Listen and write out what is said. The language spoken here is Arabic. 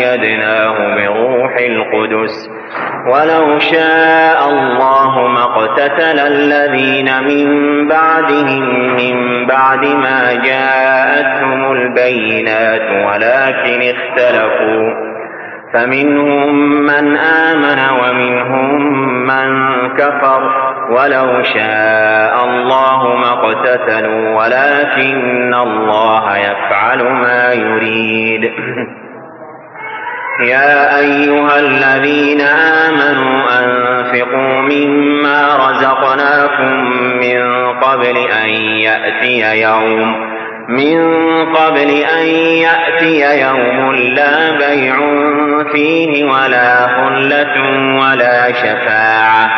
وأيدناه بروح القدس ولو شاء الله ما اقتتل الذين من بعدهم من بعد ما جاءتهم البينات ولكن اختلفوا فمنهم من آمن ومنهم من كفر ولو شاء الله ما اقتتلوا ولكن الله يفعل ما يريد. يا أيها الذين آمنوا أنفقوا مما رزقناكم من قبل أن يأتي يوم لا بيع فيه ولا خلة ولا شفاعة